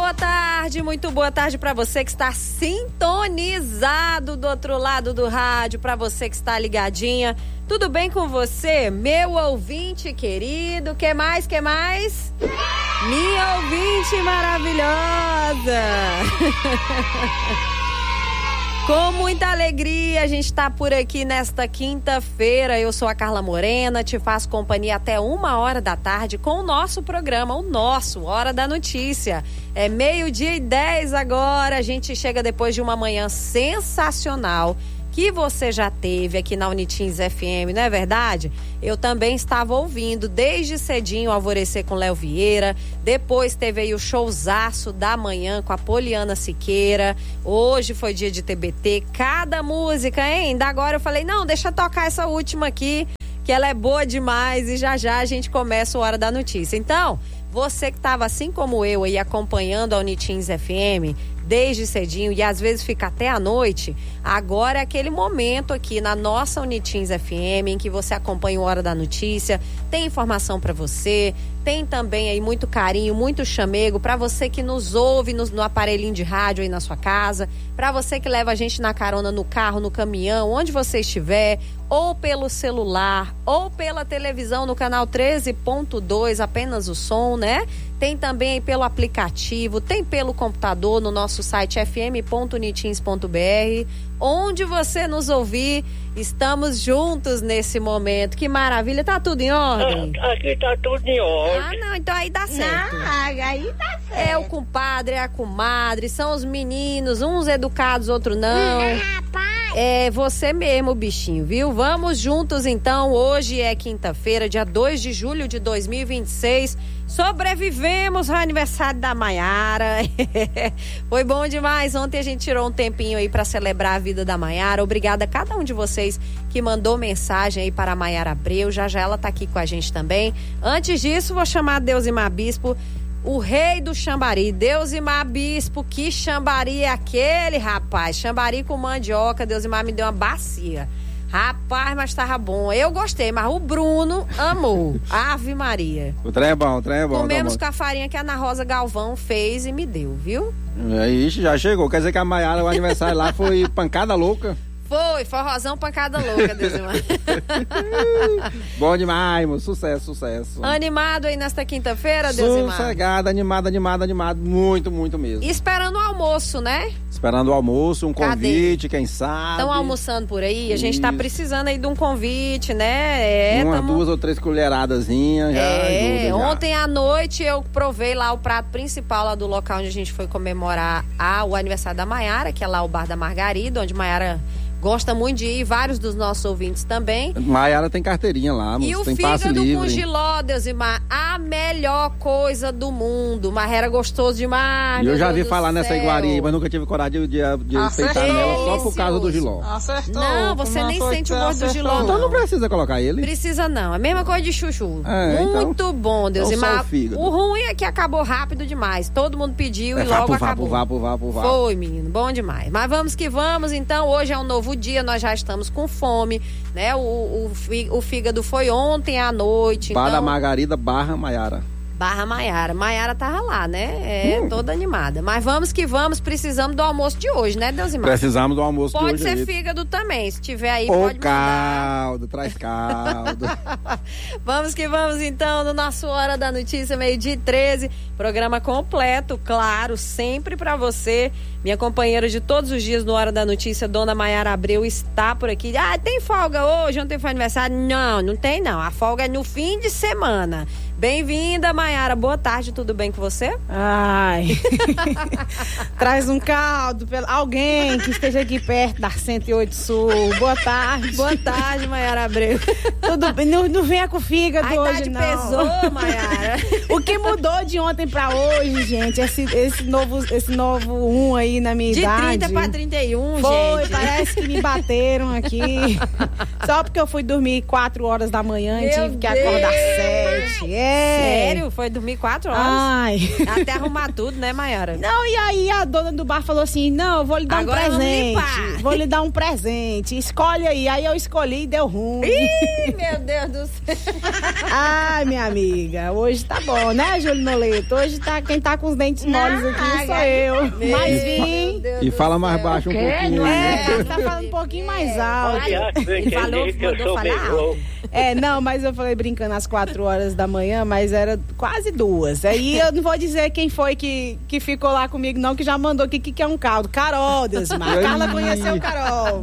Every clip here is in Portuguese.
muito boa tarde para você que está sintonizado do outro lado do rádio, para você que está ligadinha. Tudo bem com você, meu ouvinte querido? Que mais? Minha ouvinte maravilhosa! Com muita alegria, a gente está por aqui nesta quinta-feira. Eu sou a Carla Morena, te faço companhia até 1h da tarde com o nosso programa, Hora da Notícia. É 12:10 agora, a gente chega depois de uma manhã sensacional que você já teve aqui na Unitins FM, não é verdade? Eu também estava ouvindo desde cedinho o Alvorecer com Léo Vieira, depois teve aí o showzaço da manhã com a Poliana Siqueira, hoje foi dia de TBT, cada música, hein? Ainda agora eu falei, não, deixa eu tocar essa última aqui, que ela é boa demais e já já a gente começa o Hora da Notícia. Então, você que estava assim como eu aí acompanhando a Unitins FM desde cedinho e às vezes fica até a noite, agora é aquele momento aqui na nossa Unitins FM em que você acompanha o Hora da Notícia, tem informação para você, tem também aí muito carinho, muito chamego para você que nos ouve no aparelhinho de rádio aí na sua casa, para você que leva a gente na carona no carro, no caminhão, onde você estiver, ou pelo celular, ou pela televisão no canal 13.2, apenas o som, né? Tem também aí pelo aplicativo, tem pelo computador no nosso site fm.unitins.br. Onde você nos ouvir, estamos juntos nesse momento. Que maravilha, tá tudo em ordem? Aqui tá tudo em ordem. Ah, não, então aí dá certo. Não, aí tá certo. É o compadre, é a comadre, são os meninos, uns educados, outros não. Rapaz. É você mesmo, bichinho, viu? Vamos juntos então, hoje é quinta-feira, dia 2 de julho de 2026. Sobrevivemos ao aniversário da Maiara. Foi bom demais. Ontem a gente tirou um tempinho aí para celebrar a vida da Maiara. Obrigada a cada um de vocês que mandou mensagem aí para a Maiara Abreu. Já ela tá aqui com a gente também. Antes disso, vou chamar Deusimar Bispo, o rei do Xambari. Deusimar Bispo, que Xambari é aquele, rapaz? Xambari com mandioca. Deusimar me deu uma bacia. Rapaz, mas tava bom. Eu gostei, mas o Bruno amou. Ave Maria. O trem é bom. Comemos com a farinha que a Ana Rosa Galvão fez e me deu, viu? Ixi, já chegou. Quer dizer que a Maiara, o aniversário lá foi pancada louca? Foi forrozão, pancada louca, Deusimar. Bom demais, meu. Sucesso. Animado aí nesta quinta-feira, Deusimar? Sossegado, animado. Muito mesmo. E esperando o almoço, né? Esperando o almoço, um convite, quem sabe. Estão almoçando por aí? A gente tá precisando aí de um convite, né? Duas ou três colheradazinhas já ajuda, já. Ontem à noite eu provei lá o prato principal lá do local onde a gente foi comemorar o aniversário da Maiara, que é lá o Bar da Margarida, onde Maiara gosta muito de ir, vários dos nossos ouvintes também. Maiara tem carteirinha lá, e o tem passe fígado livre. Com giló, Deusimar, a melhor coisa do mundo. Mas era gostoso demais. E eu já vi falar nessa iguaria, mas nunca tive coragem de peitar nela só por causa do giló. Acertou. Não, você nem sente o gosto do giló. Então não precisa colocar ele. Precisa não, é a mesma coisa de chuchu. Muito então, bom, Deusimar. Então o ruim é que acabou rápido demais. Todo mundo pediu e logo acabou. Vapo. Foi, menino, bom demais. Mas vamos que vamos, então, hoje é um novo dia, nós já estamos com fome, né? O fígado foi ontem à noite. Bar da então... Margarida, Maiara. Maiara. Maiara tava lá, né? Toda animada. Mas vamos que vamos, precisamos do almoço de hoje, né, Deusimar? Precisamos do almoço de hoje. Pode ser fígado também, se tiver aí, pode mandar. Traz caldo. Vamos que vamos, então, no nosso Hora da Notícia, 12:13. Programa completo, claro, sempre pra você. Minha companheira de todos os dias no Hora da Notícia, Dona Maiara Abreu, está por aqui. Ah, tem folga hoje? Ontem foi aniversário? Não tem não. A folga é no fim de semana. Bem-vinda, Maiara. Boa tarde, tudo bem com você? Ai. Traz um caldo, alguém que esteja aqui perto da 108 Sul. Boa tarde. Boa tarde, Maiara Abreu. Tudo bem, não venha com fígado hoje, não. Pesou, Maiara. O que mudou de ontem pra hoje, gente? Esse novo aí na minha idade. De 30 pra 31, foi, gente. Parece que me bateram aqui. Só porque eu fui dormir 4 horas da manhã e tive que acordar 7. gente. Sério? Foi dormir 4 horas? Ai. Até arrumar tudo, né, Maiara? Não, e aí a dona do bar falou assim, não, eu vou lhe dar Agora um vamos presente. limpar. Vou lhe dar um presente. Escolhe aí. Aí eu escolhi e deu ruim. Ih, meu Deus do céu. Ai, minha amiga, hoje tá bom, né, Júlio Noleto? Hoje tá, quem tá com os dentes moles aqui sou eu. Mas vim. E fala mais baixo um pouquinho. É, tá falando um pouquinho mais alto. Ele falou, mandou falar alto. Não, mas eu falei brincando às 4 horas da manhã, mas era quase 2. Aí eu não vou dizer quem foi que ficou lá comigo, não, que já mandou aqui que é um caldo. Carol, Deus, a Carla conheceu Carol.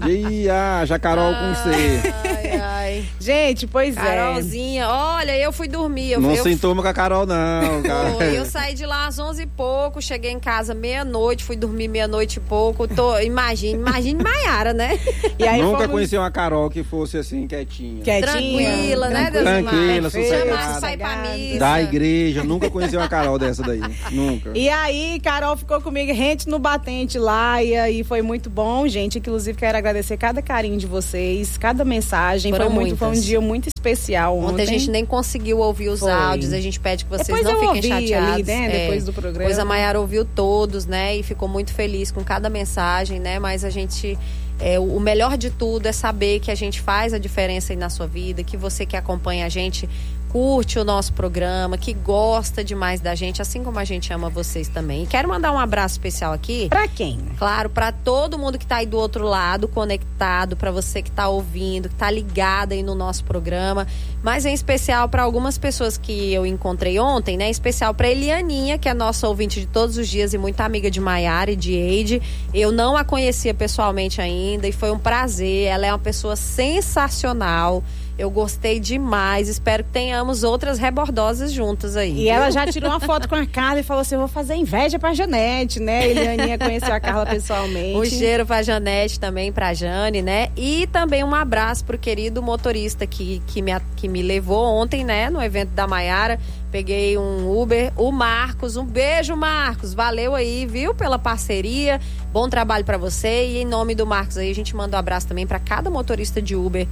Já Carol com C. Ai. Gente, pois Carolzinha, olha, eu fui dormir. Não se entuma com a Carol, não. Eu saí de lá às 11 e pouco, cheguei em casa meia-noite, fui dormir meia-noite e pouco. Imagine Maiara, né? E aí nunca conheci uma Carol que fosse assim, quietinha. Tranquila, né, Deus? Tranquila, sossegada. Sai pra missa. Da igreja, nunca conheci uma Carol dessa daí. Nunca. E aí, Carol ficou comigo rente no batente lá, e aí foi muito bom, gente. Inclusive, quero agradecer cada carinho de vocês, cada mensagem. Foi um dia muito especial ontem. Ontem a gente nem conseguiu ouvir os áudios, a gente pede que vocês depois não fiquem chateados. Ali, né? Depois do programa. Depois a Maiara ouviu todos, né? E ficou muito feliz com cada mensagem, né? Mas a gente... o melhor de tudo é saber que a gente faz a diferença aí na sua vida, que você que acompanha a gente curte o nosso programa, que gosta demais da gente, assim como a gente ama vocês também. E quero mandar um abraço especial aqui. Pra quem? Claro, pra todo mundo que tá aí do outro lado, conectado, pra você que tá ouvindo, que tá ligado aí no nosso programa, mas em especial pra algumas pessoas que eu encontrei ontem, né? Em especial pra Elianinha, que é nossa ouvinte de todos os dias e muito amiga de Maiara e de Eide. Eu não a conhecia pessoalmente ainda e foi um prazer. Ela é uma pessoa sensacional. Eu gostei demais, espero que tenhamos outras rebordosas juntas aí. E ela já tirou uma foto com a Carla e falou assim, eu vou fazer inveja pra Janete, né? Elianinha conheceu a Carla pessoalmente. Um cheiro pra Janete também, pra Jane, né? E também um abraço pro querido motorista que me levou ontem, né? No evento da Maiara. Peguei um Uber, o Marcos, um beijo, Marcos, valeu aí, viu, pela parceria, bom trabalho pra você, e em nome do Marcos aí, a gente manda um abraço também pra cada motorista de Uber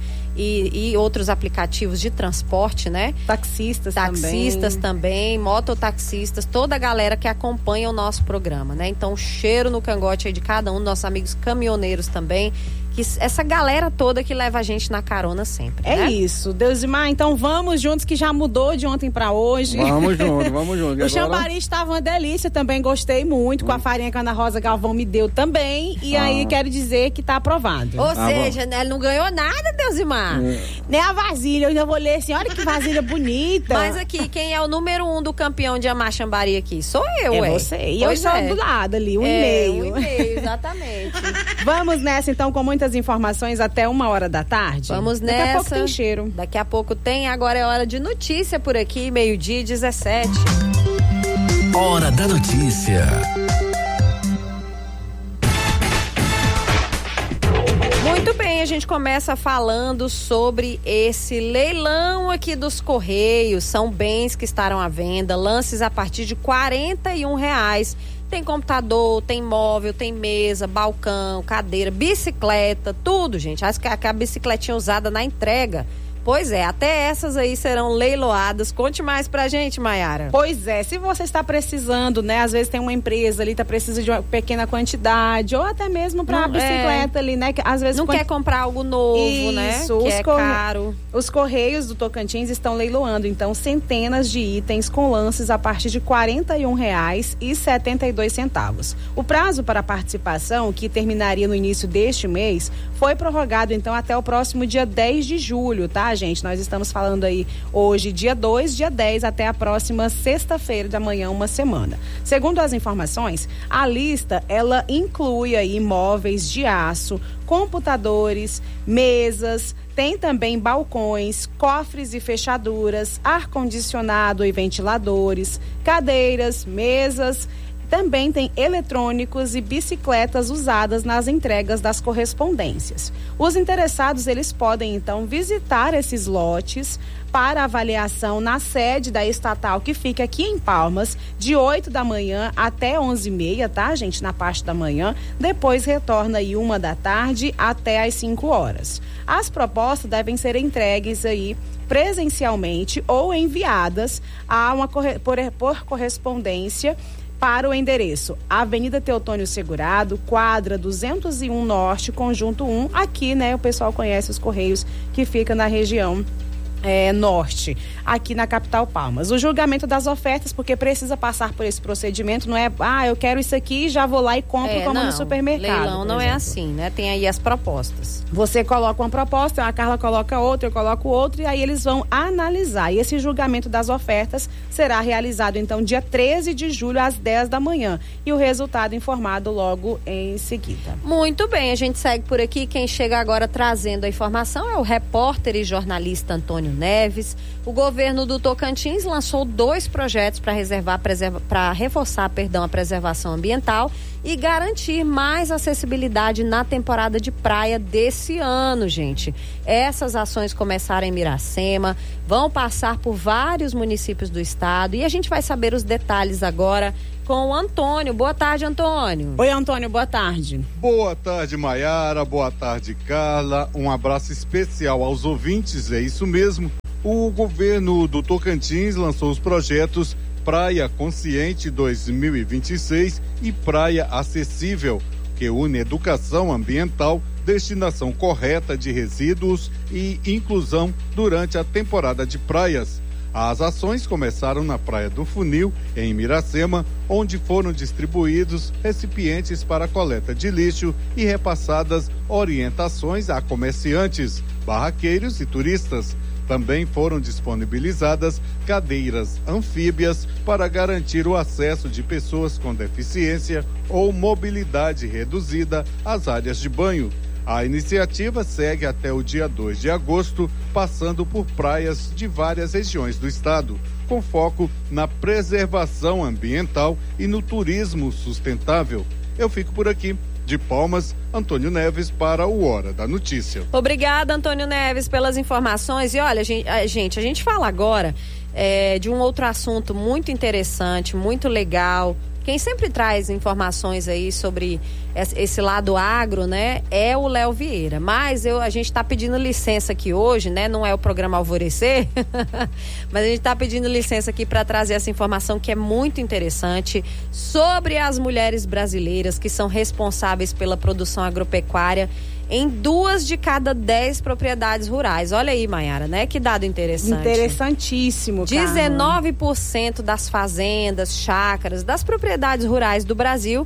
e outros aplicativos de transporte, né? Taxistas também, mototaxistas, toda a galera que acompanha o nosso programa, né? Então, cheiro no cangote aí de cada um dos nossos amigos caminhoneiros também, que essa galera toda que leva a gente na carona sempre, né? É isso, Deusimar, então vamos juntos, que já mudou de ontem pra hoje. Vamos junto. O chambari estava uma delícia, também gostei muito, com a farinha que a Ana Rosa Galvão me deu também, e aí quero dizer que tá aprovado. Ou seja, né, ele não ganhou nada, Deusimar. Nem a vasilha, eu ainda vou ler assim, olha que vasilha bonita. Mas aqui, quem é o número 1 do campeão de amar chambari aqui? Sou eu, É você, e eu sou do lado ali, 1,5. 1,5, exatamente. Vamos nessa então, com muitas informações até 1h da tarde. Vamos nessa. Daqui a pouco tem cheiro. Daqui a pouco tem, agora é hora de notícia por aqui, 12:17. Hora da notícia. Muito bem, a gente começa falando sobre esse leilão aqui dos Correios. São bens que estarão à venda, lances a partir de R$41. Tem computador, tem móvel, tem mesa, balcão, cadeira, bicicleta, tudo, gente. Acho que a bicicletinha usada na entrega. Pois é, até essas aí serão leiloadas. Conte mais pra gente, Maiara. Pois é, se você está precisando, né? Às vezes tem uma empresa ali, tá precisando de uma pequena quantidade, ou até mesmo pra bicicleta ali, né? Que às vezes não quer comprar algo novo, né? Que é caro. Os Correios do Tocantins estão leiloando, então, centenas de itens com lances a partir de R$41,72. O prazo para a participação, que terminaria no início deste mês, foi prorrogado, então, até o próximo dia 10 de julho, tá, gente? Nós estamos falando aí hoje, dia 2, dia 10, até a próxima sexta-feira de amanhã, uma semana. Segundo as informações, a lista, ela inclui aí móveis de aço, computadores, mesas, tem também balcões, cofres e fechaduras, ar-condicionado e ventiladores, cadeiras, mesas, Também tem eletrônicos e bicicletas usadas nas entregas das correspondências. Os interessados, eles podem então visitar esses lotes para avaliação na sede da estatal que fica aqui em Palmas, de 8 da manhã até 11h30, tá, gente? Na parte da manhã. Depois retorna aí 1 da tarde até às 5 horas. As propostas devem ser entregues aí presencialmente ou enviadas por correspondência para o endereço Avenida Teotônio Segurado, quadra 201 Norte, Conjunto 1. Aqui, né, o pessoal conhece os Correios que fica na região norte, aqui na capital Palmas. O julgamento das ofertas, porque precisa passar por esse procedimento, não é, eu quero isso aqui e já vou lá e compro como no supermercado. Leilão não é assim, né? Tem aí as propostas. Você coloca uma proposta, a Carla coloca outra, eu coloco outra, e aí eles vão analisar. E esse julgamento das ofertas será realizado, então, dia 13 de julho, às 10 da manhã. E o resultado informado logo em seguida. Muito bem, a gente segue por aqui. Quem chega agora trazendo a informação é o repórter e jornalista Antônio Neves. O governo do Tocantins lançou 2 projetos para reforçar a preservação ambiental e garantir mais acessibilidade na temporada de praia desse ano, gente. Essas ações começaram em Miracema, vão passar por vários municípios do estado e a gente vai saber os detalhes agora com o Antônio. Boa tarde, Antônio. Oi, Antônio, boa tarde. Boa tarde, Maiara. Boa tarde, Carla. Um abraço especial aos ouvintes, é isso mesmo. O governo do Tocantins lançou os projetos Praia Consciente 2026 e Praia Acessível, que une educação ambiental, destinação correta de resíduos e inclusão durante a temporada de praias. As ações começaram na Praia do Funil, em Miracema, onde foram distribuídos recipientes para coleta de lixo e repassadas orientações a comerciantes, barraqueiros e turistas. Também foram disponibilizadas cadeiras anfíbias para garantir o acesso de pessoas com deficiência ou mobilidade reduzida às áreas de banho. A iniciativa segue até o dia 2 de agosto, passando por praias de várias regiões do estado, com foco na preservação ambiental e no turismo sustentável. Eu fico por aqui. De Palmas, Antônio Neves para o Hora da Notícia. Obrigada, Antônio Neves, pelas informações. E olha, a gente fala agora de um outro assunto muito interessante, muito legal. Quem sempre traz informações aí sobre esse lado agro, né, é o Léo Vieira. Mas a gente está pedindo licença aqui hoje, né, não é o programa Alvorecer, mas a gente está pedindo licença aqui para trazer essa informação que é muito interessante sobre as mulheres brasileiras que são responsáveis pela produção agropecuária em 2 de cada 10 propriedades rurais. Olha aí, Maiara, né? Que dado interessante. Interessantíssimo, cara. 19% das fazendas, chácaras, das propriedades rurais do Brasil,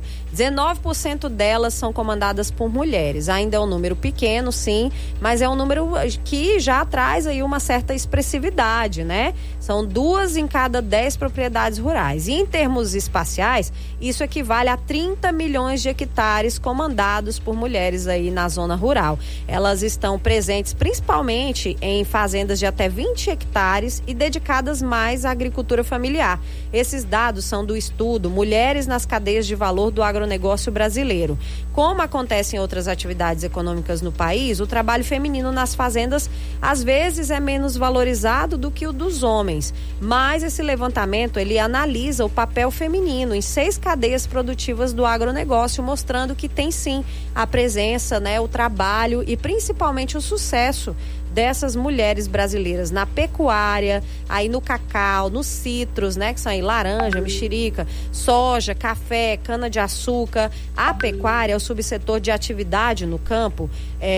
19% delas são comandadas por mulheres. Ainda é um número pequeno, sim, mas é um número que já traz aí uma certa expressividade, né? São 2 em cada 10 propriedades rurais. E em termos espaciais, isso equivale a 30 milhões de hectares comandados por mulheres aí na zona rural. Elas estão presentes principalmente em fazendas de até 20 hectares e dedicadas mais à agricultura familiar. Esses dados são do estudo Mulheres nas Cadeias de Valor do Agronegócio Brasileiro. Como acontece em outras atividades econômicas no país, o trabalho feminino nas fazendas às vezes é menos valorizado do que o dos homens. Mas esse levantamento, ele analisa o papel feminino em 6 cadeias produtivas do agronegócio, mostrando que tem sim a presença, né, o trabalho e principalmente o sucesso dessas mulheres brasileiras na pecuária, aí no cacau, nos citros, né, que são aí laranja, mexerica, soja, café, cana-de-açúcar. A pecuária é o subsetor de atividade no campo,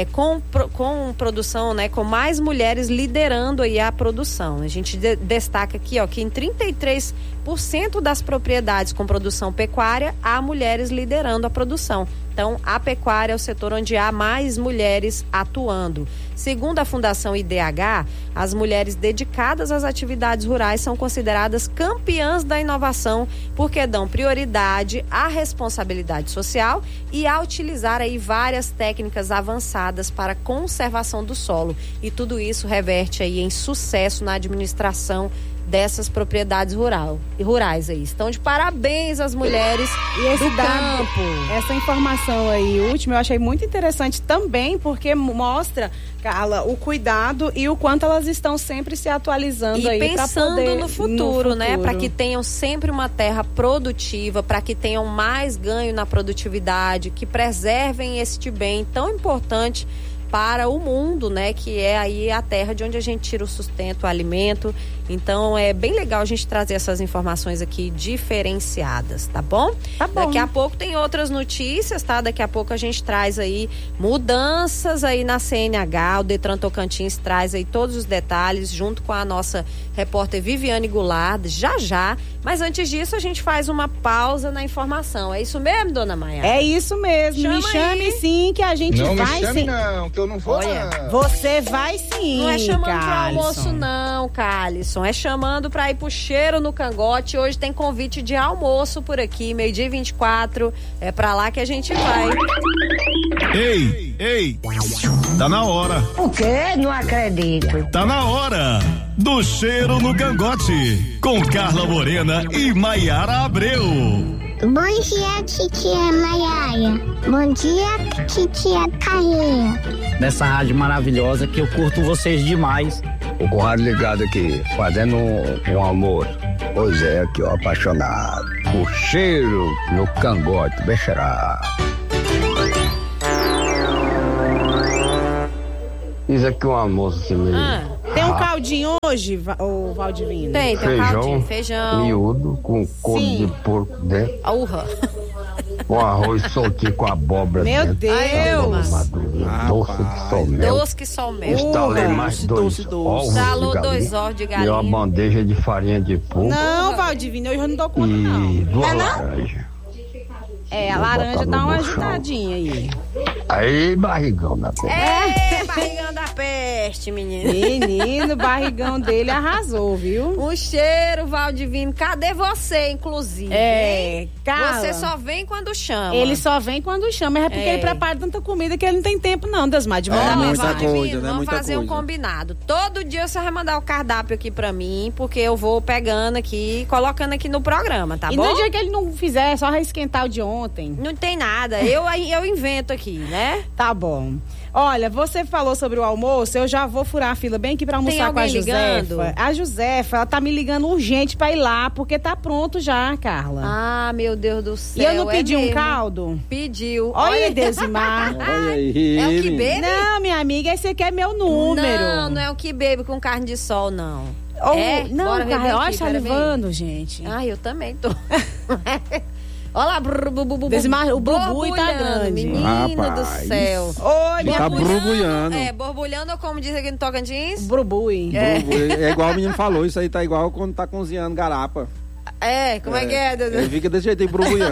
com produção, né, com mais mulheres liderando aí a produção. A gente destaca aqui, ó, que em 33% das propriedades com produção pecuária há mulheres liderando a produção. Então, a pecuária é o setor onde há mais mulheres atuando. Segundo a Fundação IDH, as mulheres dedicadas às atividades rurais são consideradas campeãs da inovação porque dão prioridade à responsabilidade social e a utilizar aí várias técnicas avançadas para a conservação do solo. E tudo isso reverte aí em sucesso na administração dessas propriedades rurais aí. Estão de parabéns as mulheres do campo. Essa informação aí, última, eu achei muito interessante também, porque mostra, Carla, o cuidado e o quanto elas estão sempre se atualizando e aí pensando pra poder, no futuro, né? Para que tenham sempre uma terra produtiva, para que tenham mais ganho na produtividade, que preservem este bem tão importante para o mundo, né? Que é aí a terra de onde a gente tira o sustento, o alimento. Então é bem legal a gente trazer essas informações aqui diferenciadas, tá bom? Tá bom. Daqui a pouco tem outras notícias, tá? Daqui a pouco a gente traz aí mudanças aí na CNH, o Detran Tocantins traz aí todos os detalhes junto com a nossa repórter Viviane Goulart, já. Mas antes disso a gente faz uma pausa na informação. É isso mesmo, dona Maia? É isso mesmo. Me chame sim, que a gente não vai sim. Não me chame não, que eu não vou. Olha, você vai sim. Não é chamando Carlson. pro almoço não, Carlson. É chamando pra ir pro Cheiro no Cangote. Hoje tem convite de almoço por aqui, 12h24. É pra lá que a gente vai. Ei, tá na hora. O quê? Não acredito. Tá na hora do Cheiro no Cangote, com Carla Morena e Maiara Abreu. Bom dia, titia Maiara. Bom dia, titia Carreira. Nessa rádio maravilhosa que eu curto vocês demais. O rádio ligado aqui, fazendo um amor. Pois é, aqui ó, apaixonado. O Cheiro no Cangote, bem cheirado. Isso aqui é um almoço, assim, Tem um caldinho hoje, o Valdivino? Tem um caldinho, feijão. Miúdo, com couro de porco dentro. Urra. Com arroz soltinho com abóbora Meu dentro. Deus! Doce que só mel. Doce que só mel. Instalei mais dois ovos de galinha. E uma bandeja de farinha de porco. Não, Valdivino, eu já não dou conta, não. E duas laranjas. É, a laranja dá uma agitadinha aí. Aí, barrigão na peste. É, barrigão da peste, menino. Menino, o barrigão dele arrasou, viu? Um cheiro, Valdivino. Cadê você, inclusive? Carla. Você só vem quando chama. Ele só vem quando chama, é porque ele prepara tanta comida que ele não tem tempo não, Desmar, de mandar Valdivino, vamos fazer um combinado. Todo dia você vai mandar o cardápio aqui pra mim, porque eu vou pegando aqui, colocando aqui no programa, tá bom? E no dia que ele não fizer, é só esquentar o de ontem. Não tem nada, eu invento aqui, né? Tá bom. Olha, você falou sobre o almoço, eu já vou furar a fila bem aqui pra almoçar com a Josefa. A Josefa, ela tá me ligando urgente pra ir lá, porque tá pronto já, Carla. Ah, meu Deus do céu. E eu não pedi um caldo? Pediu. Olha, Desimar. Olha aí. É o que bebe? Não, minha amiga, esse aqui é meu número. Não é o que bebe com carne de sol, não. Não, Carla, olha, salivando, gente. Eu também tô. Olha lá, o burbui tá grande. Menino do céu. Oi, tá borbulhando. Borbulhando, ou como diz aqui no Tocantins? Burbui. É igual o menino falou, isso aí tá igual quando tá cozinhando garapa. Como é que é, Dudu? Ele fica desse jeito aí borbulhando.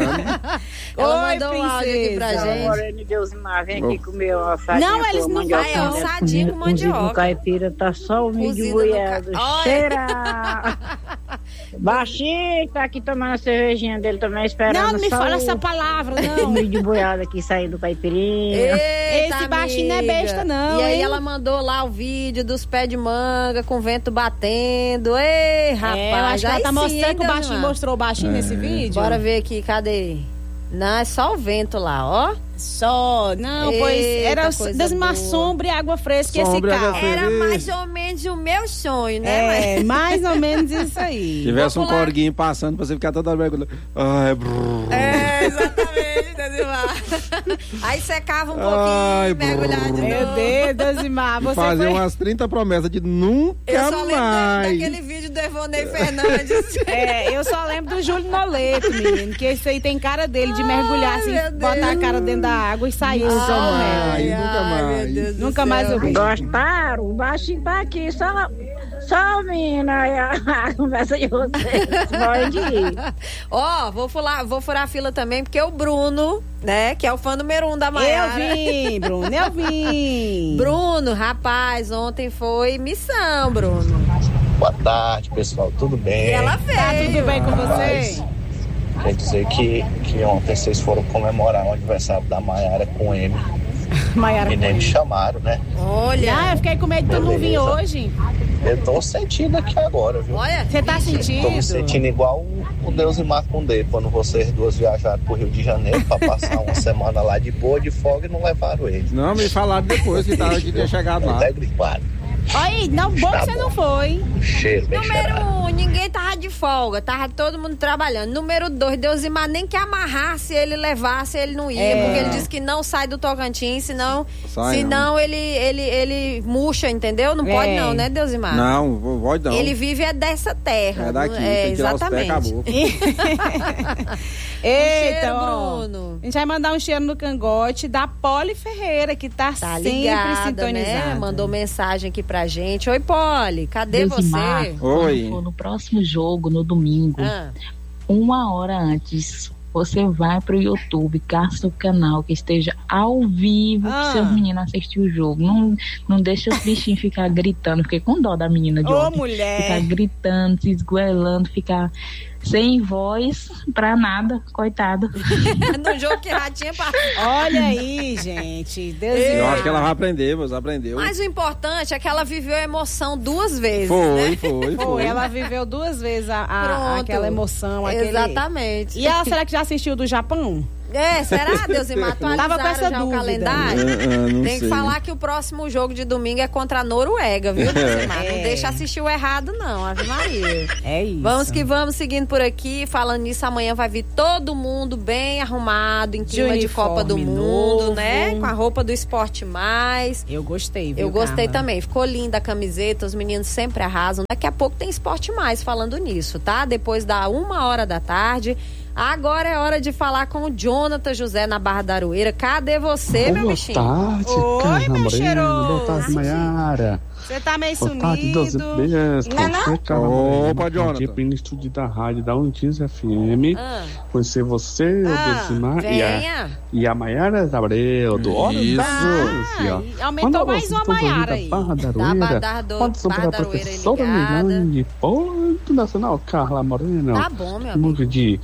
Ela mandou um áudio aqui pra gente. Morena, Deus mar, vem aqui comer uma assadinha. Não, eles não vai, é um assadinho com mandioca. O caipira tá só o milho boiado. Cheira! Baixinho tá aqui tomando a cervejinha dele também, esperando. Não me fala essa palavra, não. O milho boiado aqui saindo do caipirinha. Esse baixinho não é besta, não. E aí ela mandou lá o vídeo dos pés de manga com o vento batendo. Ei, rapaz. Eu acho que ela tá mostrando que o baixinho mostrou o baixinho nesse vídeo. Bora ver aqui, cadê? Não, é só o vento lá, ó. Só, não, pois era Desmar sombra e água fresca esse carro. Era mais ou menos o meu sonho, né? Mais ou menos isso aí. Se tivesse um corguinho passando pra você ficar toda mergulhando. Exatamente, Desimar. Aí secava um pouquinho, mergulhar de novo. Meu Deus, Desimar, você fazia umas 30 promessas de nunca mais. Eu só lembro daquele vídeo do Evonei Fernandes. Eu só lembro do Júlio Noleto, menino, que esse aí tem cara dele de mergulhar assim, botar a cara dentro da água e sair no nunca mais. Nunca mais eu vi. Gostaram? O baixinho tá aqui, só ouvindo a conversa de vocês. Pode ir. Vou furar a fila também, porque o Bruno, né, que é o fã número 1 da Maiara. Eu vim, Bruno, eu vim. Bruno, rapaz, ontem foi missão, Bruno. Boa tarde, pessoal, tudo bem? E ela veio. Tá tudo bem com você? Quer dizer que ontem vocês foram comemorar o aniversário da Maiara com M. Maiara. E nem me chamaram, né? Olha, eu fiquei com medo de tu não vir hoje. Eu tô sentindo aqui agora, viu? Olha, você tá sentindo? Tô me sentindo igual o Deus e Macundê, quando vocês duas viajaram pro Rio de Janeiro pra passar uma semana lá de boa, de folga, e não levaram ele. Não, me falaram depois que tava de ter chegado lá. Até gripado. Olha, não, bom que você não foi. Cheiro, Número 1, ninguém tava de folga, tava todo mundo trabalhando. Número 2, Deusimar nem que amarrasse ele, levasse, ele não ia, porque ele disse que não sai do Tocantins, senão ele murcha, entendeu? Não pode não, né, Deusimar? Não, pode não. Ele vive dessa terra. É daqui, exatamente. Acabou. Eita, Bruno. A gente vai mandar um cheiro no cangote da Poli Ferreira, que tá sempre ligada, sintonizada. Né? Mandou mensagem aqui pra gente. Oi, Poli, cadê você? Oi. No próximo jogo, no domingo, 1 hora antes, você vai pro YouTube, caça o canal que esteja ao vivo pro seus meninos assistir o jogo. Não deixa os bichinhos ficar gritando, fiquei com dó da menina de ontem. Mulher! Ficar gritando, se esgoelando, ficar sem voz pra nada, coitada. No jogo que Ratinha Olha aí, gente. Deus eu acho que ela vai aprender, você aprendeu. Mas o importante é que ela viveu a emoção 2 vezes. Foi. Ela viveu 2 vezes aquela emoção. Exatamente. E ela, será que já assistiu do Japão? Será, Deusimar? Tava com essa já dúvida. O calendário? Tem que falar que o próximo jogo de domingo é contra a Noruega, viu, Deusimar? Não deixa assistir o errado, não, Ave Maria. É isso. Vamos que vamos, seguindo por aqui. Falando nisso, amanhã vai vir todo mundo bem arrumado, em clima de Copa do Mundo, né? Com a roupa do Esporte Mais. Eu gostei, viu, Eu gostei também. Ficou linda a camiseta, os meninos sempre arrasam. Daqui a pouco tem Esporte Mais falando nisso, tá? Depois da 1h da tarde. Agora é hora de falar com o Jonathan José na Barra da Aroeira. Cadê você, meu bichinho? Boa tarde, Oi, meu cheiroso. Boa tarde, Maiara. Você tá meio sumido. Boa tarde, 12 meses. Opa, Jonathan. Aqui no estúdio da rádio da Untis FM. Conhecer você, o Deusimar e a Maiara Abreu, do Hora da Aumentou mais uma Maiara aí. Barra da Aroeira. Quantos são para a professora Milane de Ponto Nacional, Carla Moreno? Tá bom, meu amigo.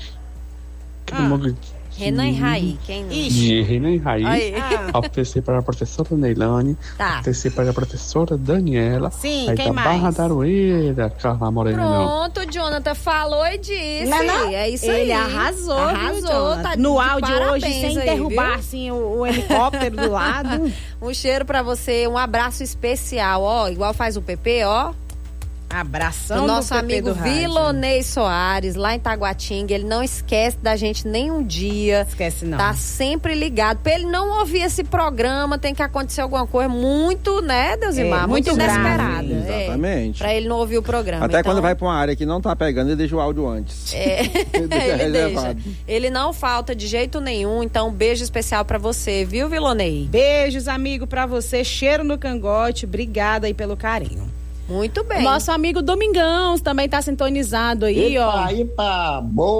Renan e Raí, quem não? De Renan e Raí, oferecer para a professora Neilane, oferecer para a professora Daniela, sim, aí quem da mais? Barra da Aroeira, Carla Moreno. Pronto, Jonathan falou e disse. É isso aí. Ele arrasou, viu, tá no áudio hoje, sem aí, derrubar assim, o helicóptero do lado. Um cheiro pra você, um abraço especial, ó, igual faz o PP, ó. Abração do nosso do amigo Vilonei Soares, lá em Taguatinga. Ele não esquece da gente nem um dia. Esquece não. Tá sempre ligado. Pra ele não ouvir esse programa, tem que acontecer alguma coisa muito, né, Deusimar? Muito inesperada. Exatamente. Pra ele não ouvir o programa. Até quando vai pra uma área que não tá pegando, ele deixa o áudio antes. Ele deixa. Ele não falta de jeito nenhum. Então, um beijo especial pra você, viu, Vilonei? Beijos, amigo, pra você. Cheiro no cangote. Obrigada aí pelo carinho. Muito bem. O nosso amigo Domingão também tá sintonizado aí, ó. Epa,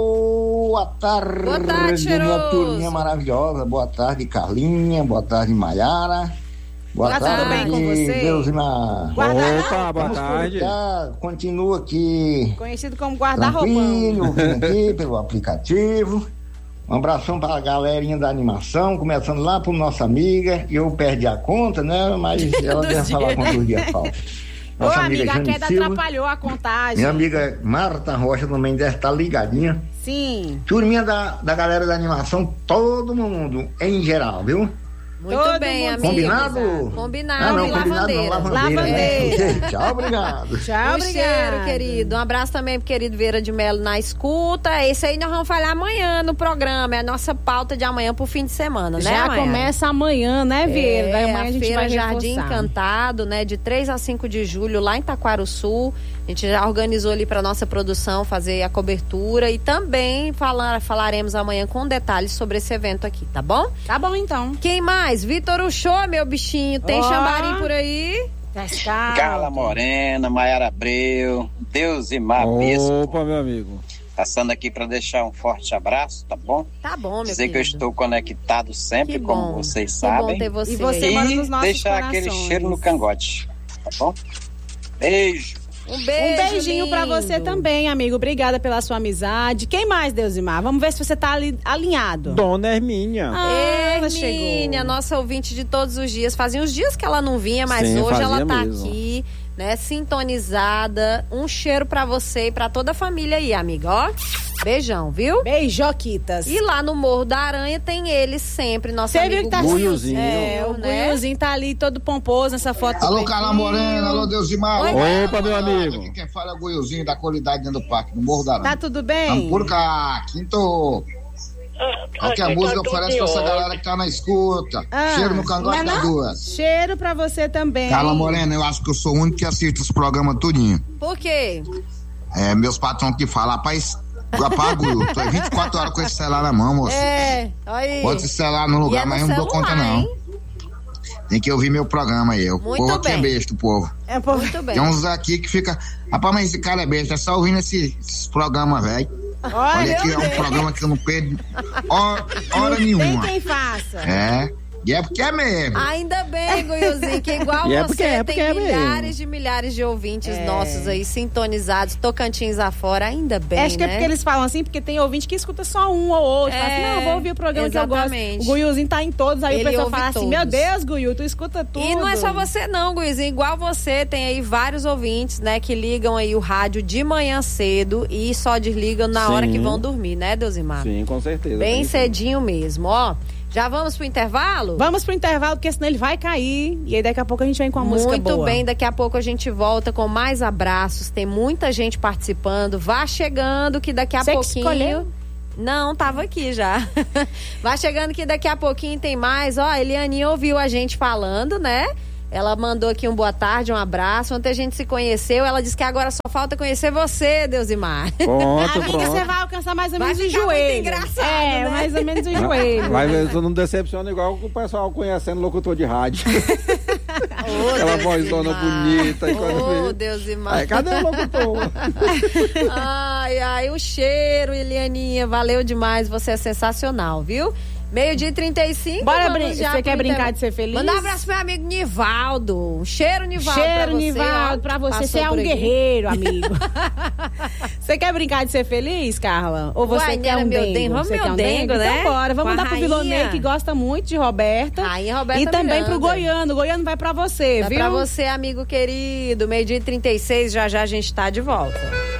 boa tarde, minha turminha maravilhosa. Boa tarde, Carlinha. Boa tarde, Maiara. Boa tarde, tudo bem com você? Deusimar. Opa, boa tarde. Continua aqui. Conhecido como guarda-roupão. Tranquilo, vindo aqui pelo aplicativo. Um abração para a galerinha da animação, começando lá pro nossa amiga. Eu perdi a conta, né? Mas ela deve falar quantos dias falta. Nossa amiga, a queda atrapalhou a contagem. Minha amiga Marta Rocha também deve estar ligadinha. Sim. Turminha da galera da animação, todo mundo em geral, viu? Muito todo bem, amigo. Combinado? Combinado. Lavandeira. Tchau, obrigado. Tchau, obrigado. Cheiro, querido. Um abraço também pro querido Vieira de Melo na escuta. Esse aí nós vamos falar amanhã no programa. É a nossa pauta de amanhã pro fim de semana, né, já começa amanhã, né, Vieira? Amanhã a gente Feira vai Jardim Encantado, né? De 3 a 5 de julho, lá em Taquarussu. A gente já organizou ali para nossa produção fazer a cobertura e também falaremos amanhã com detalhes sobre esse evento aqui, tá bom? Tá bom, então. Quem mais? Vitor Uchoa, meu bichinho. Tem chambari por aí? Carla Morena, Maiara Abreu, Deusimar Bispo. Opa, meu amigo. Passando aqui para deixar um forte abraço, tá bom? Tá bom, meu Dizer querido. que eu estou conectado sempre, como vocês sabem. Bom ter você. E você mora nos nossos deixar corações. aquele cheiro no cangote, tá bom? Beijo. Um beijinho pra você também, amigo. Obrigada pela sua amizade. Quem mais, Deusimar? Vamos ver se você tá Dona Hermínia. alinhado. Ela chegou. Nossa ouvinte de todos os dias. Fazia uns dias que ela não vinha, mas Sim, hoje ela tá mesmo. aqui, né, sintonizada. Um cheiro pra você e pra toda a família aí, amiga, ó. Beijão, viu? Beijoquitas. E lá no Morro da Aranha tem ele sempre, nosso Você amigo viu que tá Guiozinho. o Guiozinho tá ali todo pomposo nessa foto. Alô, Carla Morena, alô, Deusimar. Opa, meu amigo. Aqui quem fala é o Guiozinho da qualidade dentro do parque, no Morro da Aranha. Tá tudo bem? Vamos por cá, quinto. Qualquer música oferece pra essa galera que tá na escuta. Cheiro no cangote das duas. Cheiro pra você também. Carla Morena, eu acho que eu sou o único que assiste os programas tudinho. Por quê? Meus patrões que falam, rapaz, apago, tô 24 horas com esse celular na mão, moço. Aí. Bota esse celular no lugar, mas eu não dou conta, não. Hein? Tem que ouvir meu programa aí. O povo aqui é besta, o povo. Muito bem. Tem uns aqui que fica. Rapaz, mas esse cara é besta, é só ouvindo esses programas, velho. Olha aqui, é um programa que eu não perdo hora nenhuma. Tem quem faça. E é porque é mesmo. Ainda bem, Guiozinho, que igual você tem milhares de milhares de ouvintes nossos aí sintonizados, Tocantins afora, ainda bem, Acho que é porque eles falam assim, porque tem ouvinte que escuta só um ou outro. Fala assim, não, vou ouvir o programa que eu gosto. O Guiozinho tá em todos, aí o pessoal fala assim, meu Deus, Guio, tu escuta tudo. E não é só você não, Guiozinho, igual você, tem aí vários ouvintes, né, que ligam aí o rádio de manhã cedo e só desligam na hora que vão dormir, né, Deusimar? Sim, com certeza. Bem cedinho mesmo, ó. Já vamos pro intervalo? Vamos pro intervalo, porque senão ele vai cair. E aí daqui a pouco a gente vem com a música boa. Muito bem, daqui a pouco a gente volta com mais abraços. Tem muita gente participando. Vá chegando que daqui a pouquinho... escolheu? Não, tava aqui já. Vá chegando que daqui a pouquinho tem mais. Ó, Elianinha ouviu a gente falando, né? Ela mandou aqui um boa tarde, um abraço. Ontem a gente se conheceu. Ela disse que agora só falta conhecer você, Deusimar. Amiga, você vai alcançar mais ou menos o joelho. Muito engraçado, né? Mais ou menos o joelho. Vai ver, tu não decepciona igual o pessoal conhecendo locutor de rádio. Aquela vozona bonita. Deusimar. Aí, cadê o locutor? Ai, o cheiro, Elianinha. Valeu demais. Você é sensacional, viu? 12:35. Bora você quer brincar de ser feliz? Manda um abraço pro meu amigo Nivaldo. Um cheiro, Nivaldo. Cheiro, Nivaldo, pra você. Você é um guerreiro, amigo. Você quer brincar de ser feliz, Carla? Ou você quer um dengo? Vamos meu dengo, né? Então bora. Vamos dar pro Vilonei, que gosta muito de Roberta. Rainha Roberta e também Miranda. pro Goiano. O Goiano vai pra você, vai viu? Pra você, amigo querido. 12:36, já a gente tá de volta.